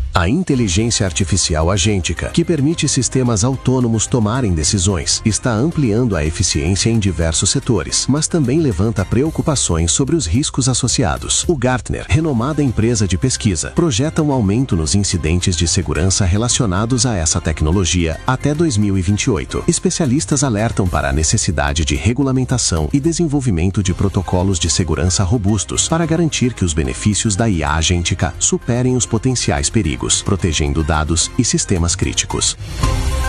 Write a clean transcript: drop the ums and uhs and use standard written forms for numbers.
A inteligência artificial agêntica, que permite sistemas autônomos tomarem decisões, está ampliando a eficiência em diversos setores, mas também levanta preocupações sobre os riscos associados. O Gartner, renomada empresa de pesquisa, projeta um aumento nos incidentes de segurança relacionados a essa tecnologia até 2028. Especialistas alertam para a necessidade de regulamentação e desenvolvimento de protocolos de segurança robustos para garantir que os benefícios da IA agêntica superem os potenciais perigos, protegendo dados e sistemas críticos.